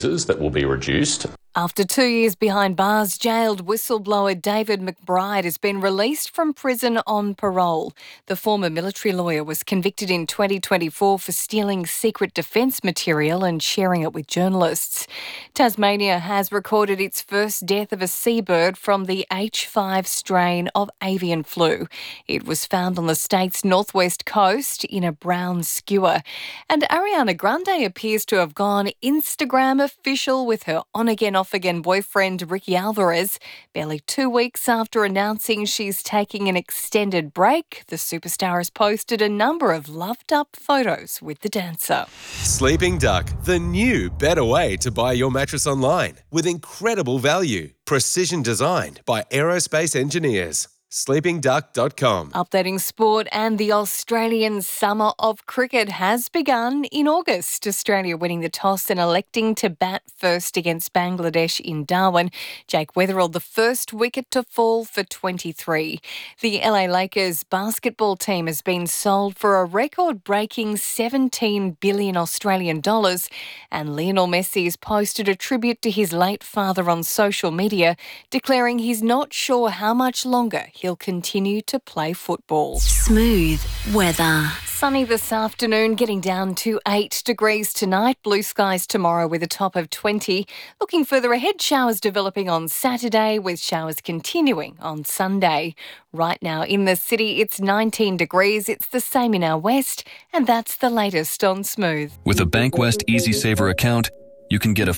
that will be reduced. After 2 years behind bars, jailed whistleblower David McBride has been released from prison on parole. The former military lawyer was convicted in 2024 for stealing secret defence material and sharing it with journalists. Tasmania has recorded its first death of a seabird from the H5 strain of avian flu. It was found on the state's northwest coast in a brown skewer. And Ariana Grande appears to have gone Instagram official with her on-again, off-again boyfriend Ricky Alvarez. Barely 2 weeks after announcing she's taking an extended break, the superstar has posted a number of loved-up photos with the dancer. Sleeping Duck, the new, better way to buy your mattress online with incredible value. Precision designed by aerospace engineers. sleepingduck.com. Updating sport, and the Australian summer of cricket has begun in August. Australia winning the toss and electing to bat first against Bangladesh in Darwin. Jake Weatherall, the first wicket to fall for 23. The LA Lakers basketball team has been sold for a record-breaking 17 billion Australian dollars, and Lionel Messi has posted a tribute to his late father on social media, declaring he's not sure how much longer he'll continue to play football. Smooth weather. Sunny this afternoon, getting down to 8 degrees tonight. Blue skies tomorrow with a top of 20. Looking further ahead, showers developing on Saturday with showers continuing on Sunday. Right now in the city, it's 19 degrees. It's the same in our west, and that's the latest on Smooth. With a Bankwest EasySaver account, you can get a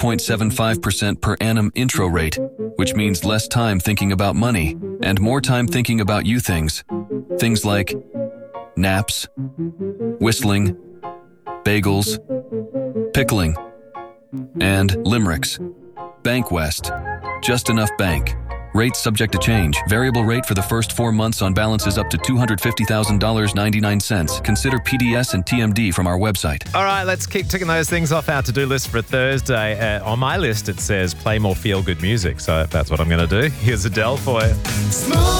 5.75% per annum intro rate, which means less time thinking about money and more time thinking about you things. Things like naps, whistling, bagels, pickling, and limericks. Bankwest. Just enough bank. Rates subject to change. Variable rate for the first 4 months on balances up to $250,000.99. Consider PDS and TMD from our website. All right, let's keep ticking those things off our to-do list for Thursday. On my list, it says play more feel-good music. So that's what I'm going to do. Here's Adele for you.